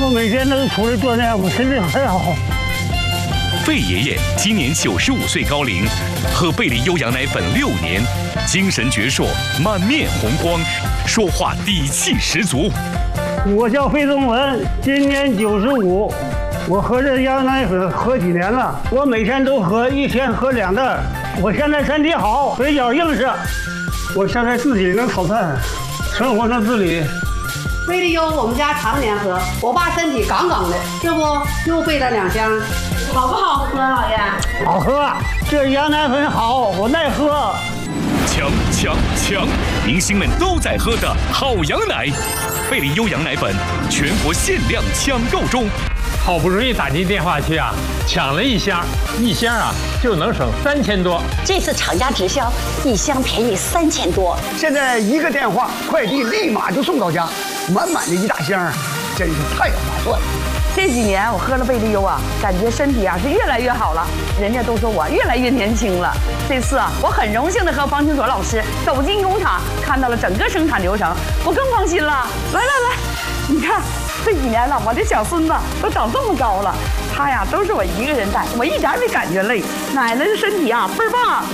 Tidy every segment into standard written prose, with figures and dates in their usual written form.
我每天都出来锻炼，我身体很好。 费爷爷今年95岁高龄，喝贝利优羊奶粉6年，精神矍铄，满面红光，说话底气十足。 我叫费宗文，今年95，我喝这羊奶粉喝几年了，我每天都喝，一天喝2袋。我现在身体好，腿脚硬实，我现在自己能炒菜，生活能自理。 贝利优我们家常年喝，我爸身体杠杠的，这不又备了2箱，好不好喝，老爷？ 好喝，这羊奶粉好，我耐喝。抢！明星们都在喝的好羊奶，贝利优羊奶粉全国限量抢购中。 好不容易打进电话去啊，抢了1箱，1箱啊就能省3000多。 这次厂家直销，1箱便宜3000多。 现在1个电话，快递立马就送到家，满满的1大箱，真是太划算了。 这几年我喝了贝利优啊，感觉身体啊是越来越好了，人家都说我越来越年轻了。这次啊，我很荣幸的和方清所老师走进工厂，看到了整个生产流程，我更放心了。来，你看这几年了，我的小孙子都长这么高了，他呀都是我一个人带，我一点没感觉累。奶奶的身体啊倍儿棒，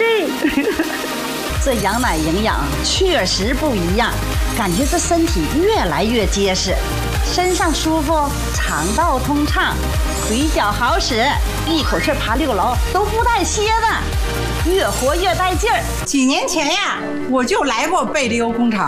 这羊奶营养确实不一样，感觉这身体越来越结实，身上舒服，肠道通畅，腿脚好使，一口气爬6楼都不带歇的，越活越带劲儿。 几年前呀，我就来过贝利优工厂。